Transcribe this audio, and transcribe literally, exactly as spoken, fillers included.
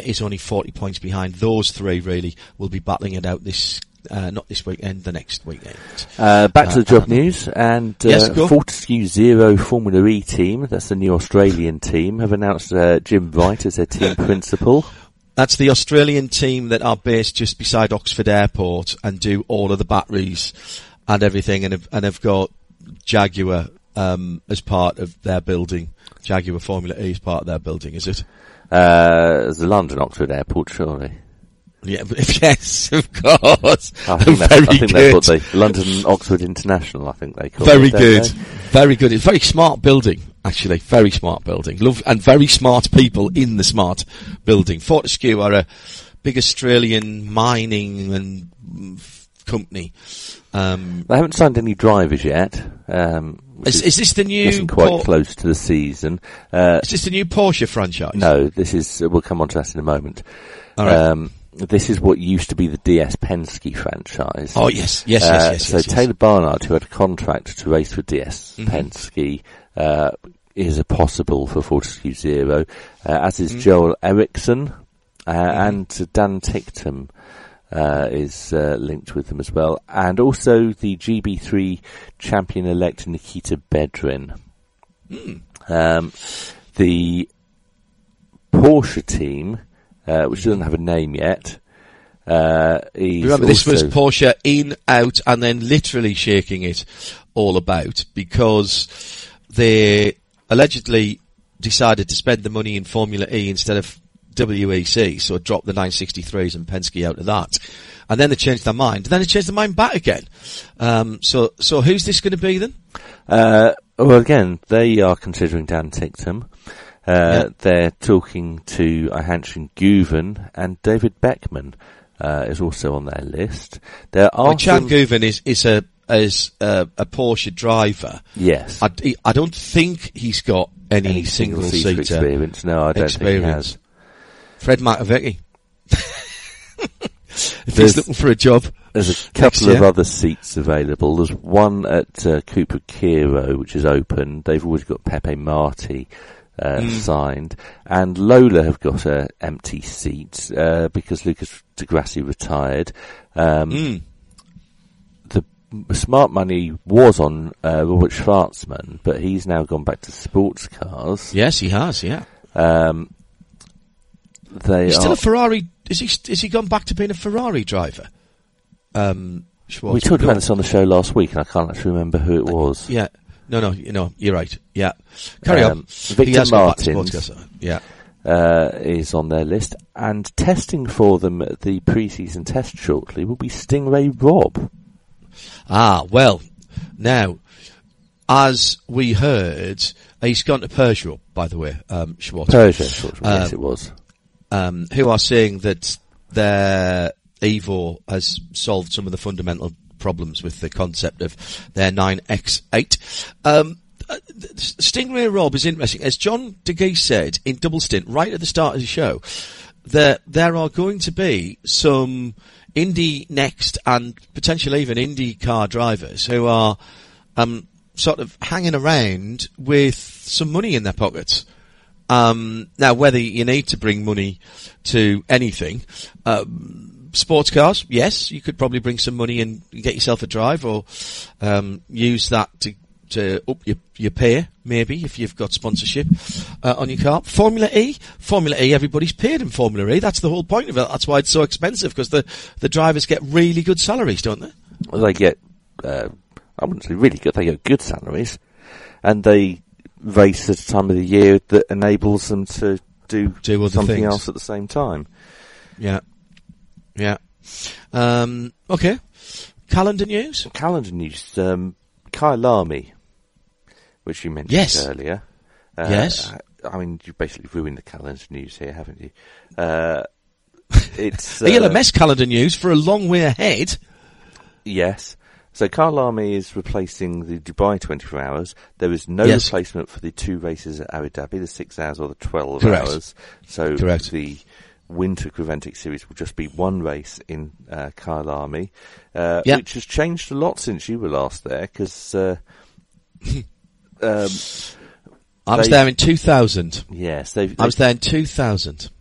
is only forty points behind. Those three really will be battling it out this, uh, not this weekend, the next weekend. Uh, back to the uh, job um, news, and uh, yes, go. Fortescue Zero Formula E team, that's the new Australian team, have announced uh, Jim Wright as their team principal. That's the Australian team that are based just beside Oxford Airport and do all of the batteries and everything, and have, and have got Jaguar um, as part of their building. Jaguar Formula E is part of their building, is it? Uh, the London Oxford Airport, surely. Yeah, yes, of course. I think, that's, very I think good. that's what they, London Oxford International, I think they call very it. Very good. Very good. It's a very smart building, actually. Very smart building. Love, and very smart people in the smart building. Fortescue are a big Australian mining and f- company. Um, they haven't signed any drivers yet. Um, is, is this the new... Isn't quite Por- close to the season. Uh, is this the new Porsche franchise? No, this is, uh, we'll come on to that in a moment. All right. Um, this is what used to be the D S Penske franchise. Oh, yes, yes, yes, uh, yes. So yes, Taylor yes. Barnard, who had a contract to race for D S Mm-hmm. Penske, uh, is a possible for Fortescue Zero, uh, as is Mm-hmm. Joel Eriksson, uh, Mm-hmm. and Dan Ticktum, uh, is, uh, linked with them as well. And also the G B three champion-elect Nikita Bedrin. Mm. Um, the Porsche team, uh, which doesn't have a name yet, uh, is Remember, this was also- Porsche in, out, and then literally shaking it all about because they allegedly decided to spend the money in Formula E instead of W E C, so dropped the nine sixty-threes and Penske out of that. And then they changed their mind. Then they changed their mind back again. Um, so, so who's this going to be then? Uh, well, again, they are considering Dan Ticktum. Uh, Yeah. They're talking to Johansson Guven, and David Beckman uh, is also on their list. There are Well, Chan some- Guven is, is a, is a, a Porsche driver. Yes. I, I don't think he's got any, Any single single-seater seater experience. No, I don't experience. think he has. Fred Matovicki. If There's- he's looking for a job. There's a couple year. of other seats available. There's one at uh, Cooper Kiro, which is open. They've always got Pepe Marti uh, Mm. signed. And Lola have got an empty seat uh, because Lucas de Grassi retired. Um, Mm. The smart money was on uh, Robert Schwarzman, but he's now gone back to sports cars. Yes, he has, yeah. Um, they He's are, still a Ferrari. Is he, is he gone back to being a Ferrari driver? Um, Schwartz. we talked about this on the show last week, and I can't actually remember who it was. Yeah. No, no, you know, you're right. Yeah. Carry Um, on. Victor He has gone back to Martins. sports cars. Yeah. Uh, is on their list, and testing for them at the pre-season test shortly will be Stingray Rob. Ah, well, now, as we heard, he's gone to Peugeot, by the way, um, Schwartz. Peugeot, short, Um, yes it was. Um, who are saying that their Evo has solved some of the fundamental problems with the concept of their nine X eight. Um, uh, Stingray Rob is interesting. As John DeGee said in Double Stint right at the start of the show, there, there are going to be some Indy Next and potentially even Indy car drivers who are um, sort of hanging around with some money in their pockets. Um, now, whether you need to bring money to anything, um, sports cars, yes, you could probably bring some money and get yourself a drive, or um, use that to to up your your pay, maybe if you've got sponsorship uh, on your car. Formula E, Formula E, everybody's paid in Formula E. That's the whole point of it. That's why it's so expensive, because the the drivers get really good salaries, don't they? Well, they get, uh, I wouldn't say really good, they get good salaries, and they race at a time of the year that enables them to do, Do other something things. else at the same time. Yeah, yeah. Um, okay, calendar news. Calendar news, um, Kyle Lamy, which you mentioned Yes. earlier. Uh, Yes. I mean, you've basically ruined the calendar news here, haven't you? Uh, it's, A L uh, M S calendar news for a long way ahead. Yes. So Kyle Lamy is replacing the Dubai twenty-four hours. There is no Yes. replacement for the two races at Abu Dhabi, the six hours or the twelve Correct. hours. So Correct. the Winter Creventic Series will just be one race in uh, Kyle Lamy, uh, Yeah. which has changed a lot since you were last there, because uh, um, I was They- there in two thousand. yes, they've, I was they've there in two thousand.